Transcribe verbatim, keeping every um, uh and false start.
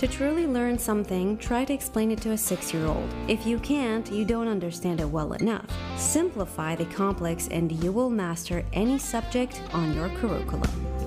To truly learn something, try to explain it to a six-year-old. If you can't, you don't understand it well enough. Simplify the complex and you will master any subject on your curriculum.